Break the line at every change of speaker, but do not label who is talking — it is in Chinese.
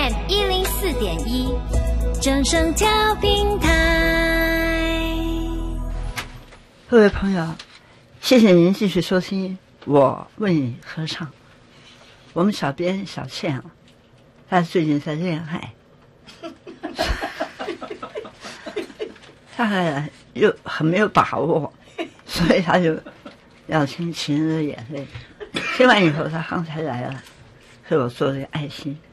FM 104.1，正声调频台。
各位朋友，谢谢您继续收听我为你合唱。我们小编小倩啊，她最近在恋爱，她还又很没有把握，所以她就要听情人的眼泪。听完以后，她刚才来了，给我做了个爱心。